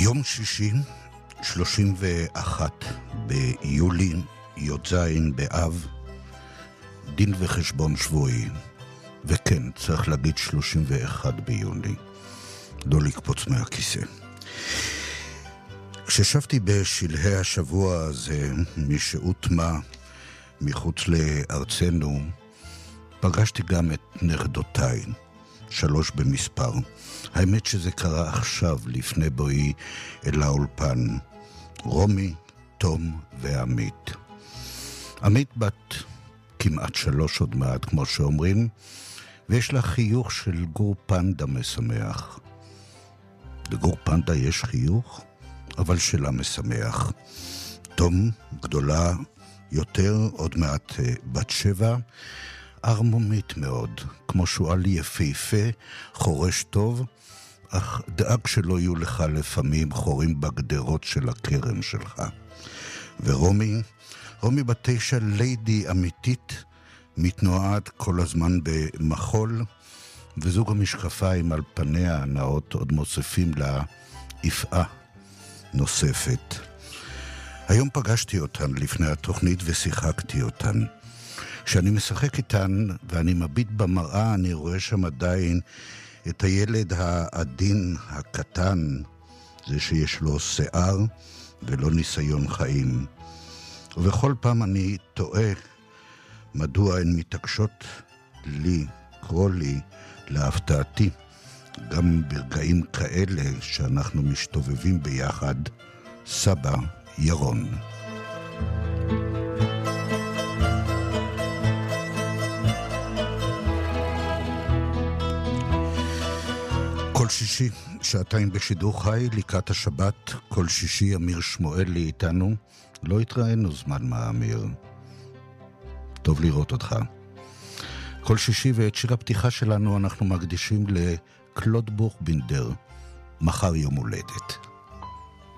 יום שישי, 31 ביולי, י"ז באב, דין וחשבון שבועי. וכן, צריך להגיד 31 ביולי. לא לקפוץ מהכיסא. כששבתי בשלהי השבוע הזה, משעות מה, מחוץ לארצנו, פגשתי גם את נכדותיי, 3 במספר. האמת שזה קרה עכשיו, לפני בואי אל האולפן. רומי, תום ועמית. עמית בת כמעט 3 עוד מעט, כמו שאומרים, ויש לה חיוך של גור פנדה משמח. לגור פנדה יש חיוך, אבל שלה משמח. תום, גדולה יותר, עוד מעט בת 7, ארמומית מאוד, כמו שואל יפהפה, חורש טוב, אך דאג שלא יהיו לך לפעמים חורים בגדרות של הקרן שלך. ורומי, רומי בת 9, ליידי אמיתית, מתנועת כל הזמן במחול, וזוג המשקפיים על פניה הנאות עוד מוסיפים לה יפעה נוספת. היום פגשתי אותן לפני התוכנית ושיחקתי אותן. כשאני משחק איתן ואני מביט במראה, אני רואה שם עדיין את הילד העדין הקטן, זה שיש לו שיער ולא ניסיון חיים. ובכל פעם אני טועה מדוע הן מתעקשות לי, קרוא לי, להפתעתי, גם ברגעים כאלה שאנחנו משתובבים ביחד, סבא ירון. כל שישי, 2 בשידור חי, לקראת השבת, כל שישי אמיר שמואלי איתנו. לא התראינו זמן מה, אמיר. טוב לראות אותך. כל שישי, ואת שיר הפתיחה שלנו אנחנו מקדישים לקלוד בוכבינדר, מחר יום הולדת.